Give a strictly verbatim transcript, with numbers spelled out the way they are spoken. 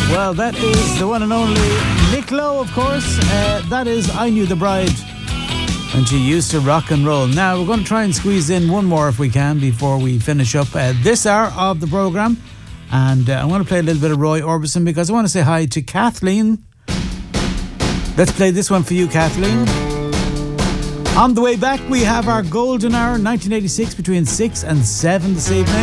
Well, that is the one and only Nick Lowe, of course. Uh, that is I Knew the Bride when she used to rock and roll. Now, we're going to try and squeeze in one more if we can before we finish up uh, this hour of the programme. And uh, I want to play a little bit of Roy Orbison because I want to say hi to Kathleen. Let's play this one for you, Kathleen. On the way back, we have our golden hour, nineteen eighty-six, between six and seven this evening.